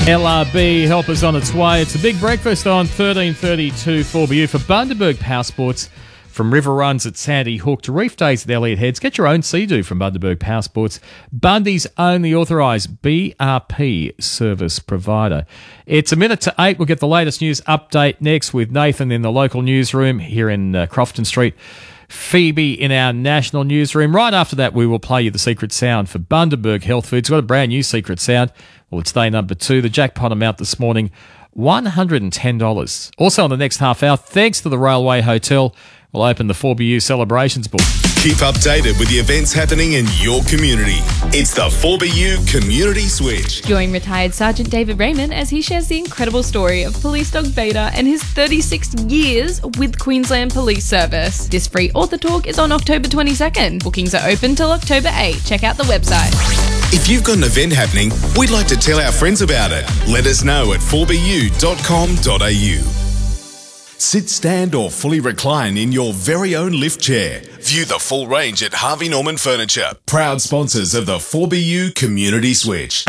LRB help us on its way. It's a big breakfast on 1332 4BU for Bundaberg Power Sports. From river runs at Sandy Hook to reef days at Elliott Heads, get your own Sea-Doo from Bundaberg Power Sports, Bundy's only authorised BRP service provider. It's 7:08. We'll get the latest news update next with Nathan in the local newsroom here in Crofton Street. Phoebe in our national newsroom. Right after that, we will play you the secret sound for Bundaberg Health Foods. Got a brand new secret sound. Well, it's day number 2. The jackpot amount this morning, $110. Also, in the next half hour, thanks to the Railway Hotel, we'll open the 4BU celebrations book. Keep updated with the events happening in your community. It's the 4BU Community Switch. Join retired Sergeant David Raymond as he shares the incredible story of police dog Beta and his 36 years with Queensland Police Service. This free author talk is on October 22nd. Bookings are open till October 8. Check out the website. If you've got an event happening, we'd like to tell our friends about it. Let us know at 4bu.com.au. Sit, stand or fully recline in your very own lift chair. View the full range at Harvey Norman Furniture, proud sponsors of the 4BU Community Switch.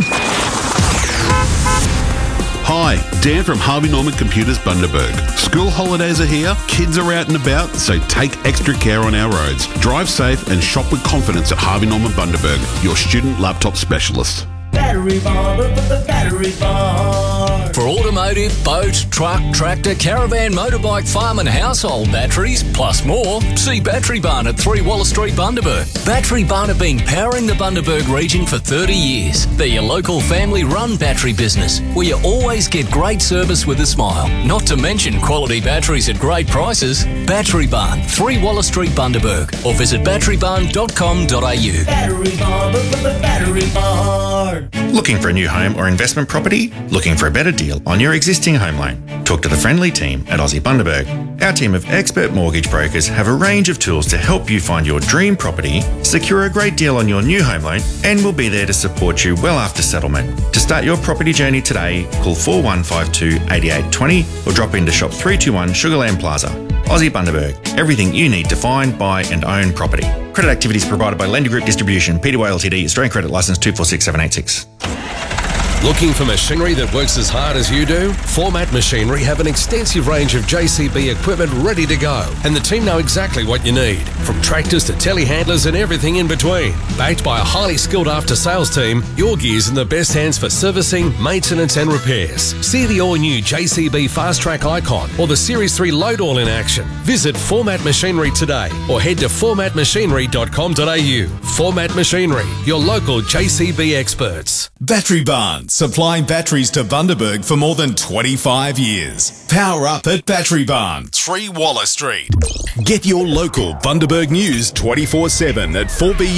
Hi, Dan from Harvey Norman Computers Bundaberg. School holidays are here, kids are out and about, so take extra care on our roads. Drive safe and shop with confidence at Harvey Norman Bundaberg, your student laptop specialist. Battery Barn, the Battery Barn. For automotive, boat, truck, tractor, caravan, motorbike, farm and household batteries, plus more, see Battery Barn at 3 Waller Street, Bundaberg. Battery Barn have been powering the Bundaberg region for 30 years. They're your local family-run battery business, where you always get great service with a smile. Not to mention quality batteries at great prices. Battery Barn, 3 Waller Street, Bundaberg, or visit batterybarn.com.au. Battery Barn, the Battery Barn. Looking for a new home or investment property? Looking for a better deal on your existing home loan? Talk to the friendly team at Aussie Bundaberg. Our team of expert mortgage brokers have a range of tools to help you find your dream property, secure a great deal on your new home loan, and we'll be there to support you well after settlement. To start your property journey today, call 4152 8820 or drop into shop 321 Sugarland Plaza. Aussie Bundaberg, everything you need to find, buy and own property. Credit activities provided by Lender Group Distribution, Pty Ltd, Australian Credit Licence 246786. Looking for machinery that works as hard as you do? Format Machinery have an extensive range of JCB equipment ready to go, and the team know exactly what you need, from tractors to telehandlers and everything in between. Backed by a highly skilled after-sales team, your gear's in the best hands for servicing, maintenance and repairs. See the all-new JCB Fast Track Icon or the Series 3 Load All in action. Visit Format Machinery today or head to formatmachinery.com.au. Format Machinery, your local JCB experts. Battery Barn, supplying batteries to Bundaberg for more than 25 years. Power up at Battery Barn, 3 Waller Street. Get your local Bundaberg news 24/7 at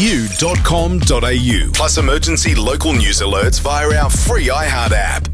4bu.com.au. Plus emergency local news alerts via our free iHeart app.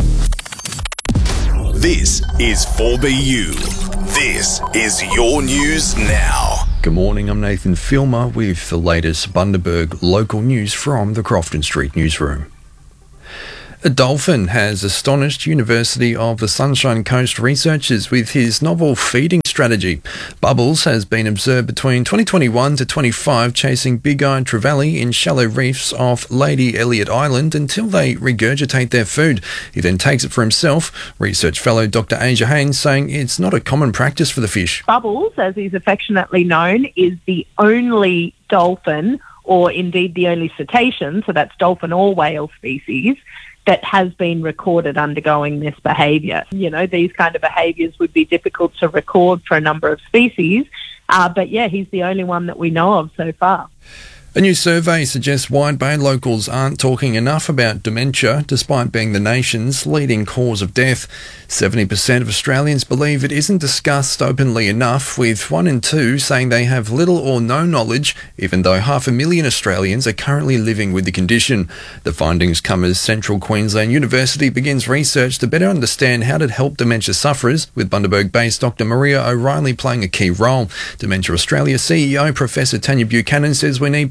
This is 4BU. This is your news now. Good morning, I'm Nathan Filmer with the latest Bundaberg local news from the Crofton Street newsroom. A dolphin has astonished University of the Sunshine Coast researchers with his novel feeding strategy. Bubbles has been observed between 2021 to 25 chasing big-eyed trevally in shallow reefs off Lady Elliot Island until they regurgitate their food. He then takes it for himself. Research fellow Dr. Asia Haynes saying it's not a common practice for the fish. Bubbles, as he's affectionately known, is the only dolphin, or indeed the only cetacean, so that's dolphin or whale species, that has been recorded undergoing this behaviour. You know, these kind of behaviours would be difficult to record for a number of species, but yeah, he's the only one that we know of so far. A new survey suggests Wide Bay locals aren't talking enough about dementia, despite being the nation's leading cause of death. 70% of Australians believe it isn't discussed openly enough, with 1 in 2 saying they have little or no knowledge, even though 500,000 Australians are currently living with the condition. The findings come as Central Queensland University begins research to better understand how to help dementia sufferers, with Bundaberg-based Dr. Maria O'Reilly playing a key role. Dementia Australia CEO Professor Tanya Buchanan says we need both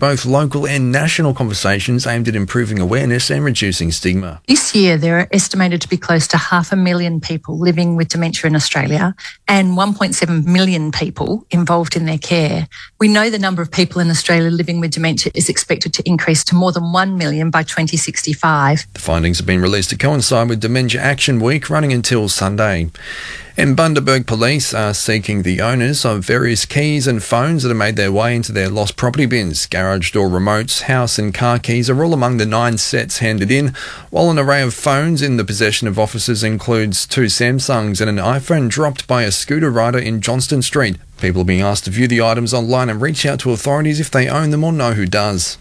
both local and national conversations aimed at improving awareness and reducing stigma. This year, there are estimated to be close to 500,000 people living with dementia in Australia and 1.7 million people involved in their care. We know the number of people in Australia living with dementia is expected to increase to more than 1 million by 2065. The findings have been released to coincide with Dementia Action Week running until Sunday. And Bundaberg Police are seeking the owners of various keys and phones that have made their way into their lost property bins. Garage door remotes, house and car keys are all among the 9 sets handed in, while an array of phones in the possession of officers includes 2 Samsungs and an iPhone dropped by a scooter rider in Johnston Street. People are being asked to view the items online and reach out to authorities if they own them or know who does.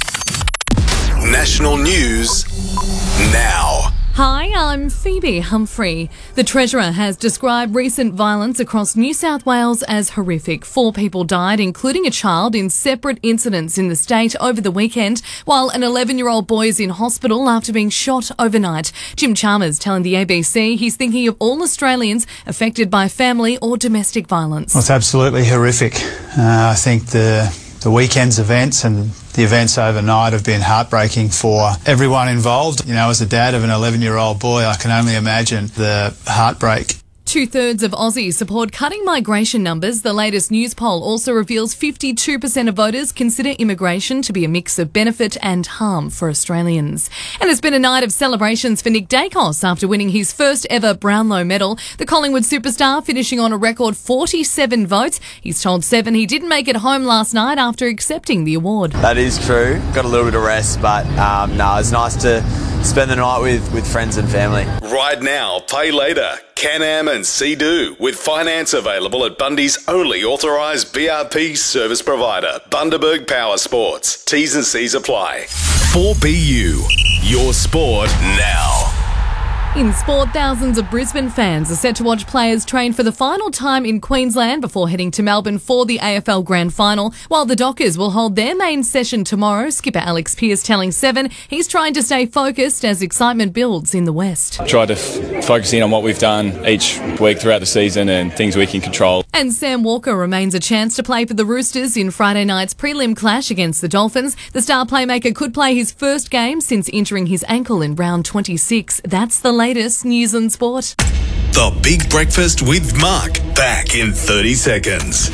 National news now. Hi, I'm Phoebe Humphrey. The Treasurer has described recent violence across New South Wales as horrific. 4 people died, including a child, in separate incidents in the state over the weekend, while an 11-year-old boy is in hospital after being shot overnight. Jim Chalmers telling the ABC he's thinking of all Australians affected by family or domestic violence. Well, it's absolutely horrific. I think the weekend's events and the events overnight have been heartbreaking for everyone involved. You know, as a dad of an 11-year-old boy, I can only imagine the heartbreak. 2/3 of Aussies support cutting migration numbers. The latest news poll also reveals 52% of voters consider immigration to be a mix of benefit and harm for Australians. And it's been a night of celebrations for Nick Dacos after winning his first ever Brownlow medal. The Collingwood superstar finishing on a record 47 votes. He's told Seven he didn't make it home last night after accepting the award. That is true. Got a little bit of rest, but it's nice to spend the night with friends and family. Ride now, pay later. Can-Am and Sea-Doo with finance available at Bundy's only authorised BRP service provider, Bundaberg Power Sports. T's and C's apply. 4BU, your sport now. In sport, thousands of Brisbane fans are set to watch players train for the final time in Queensland before heading to Melbourne for the AFL Grand Final, while the Dockers will hold their main session tomorrow. Skipper Alex Pearce telling Seven he's trying to stay focused as excitement builds in the West. Try to focus in on what we've done each week throughout the season and things we can control. And Sam Walker remains a chance to play for the Roosters in Friday night's prelim clash against the Dolphins. The star playmaker could play his first game since injuring his ankle in round 26. That's the latest news and sport. The Big Breakfast with Mark. Back in 30 seconds.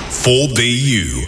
4BU.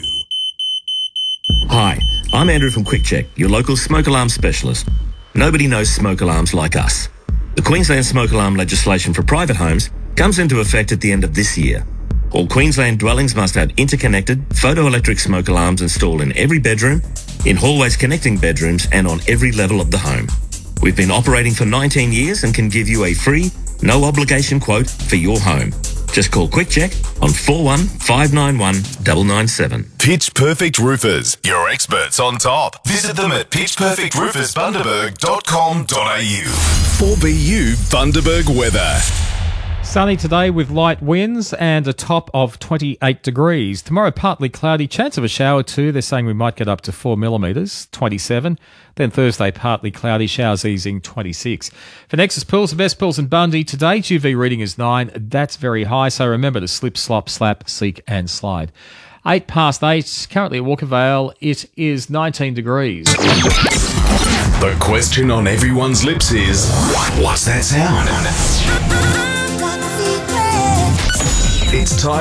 Hi, I'm Andrew from Quick Check, your local smoke alarm specialist. Nobody knows smoke alarms like us. The Queensland smoke alarm legislation for private homes comes into effect at the end of this year. All Queensland dwellings must have interconnected photoelectric smoke alarms installed in every bedroom, in hallways connecting bedrooms, and on every level of the home. We've been operating for 19 years and can give you a free, no obligation quote for your home. Just call Quick Check on 41591997. 997. Pitch Perfect Roofers, your experts on top. Visit them at pitchperfectroofersbundaberg.com.au. 4BU Bundaberg weather. Sunny today with light winds and a top of 28 degrees. Tomorrow, partly cloudy, chance of a shower too. They're saying we might get up to 4 millimetres, 27. Then Thursday, partly cloudy, showers easing, 26. For Nexus Pools, the best pools in Bundy. Today's UV reading is 9. That's very high, so remember to slip, slop, slap, seek and slide. 8:08, currently at Walker Vale, it is 19 degrees. The question on everyone's lips is, what's that sound? It's time.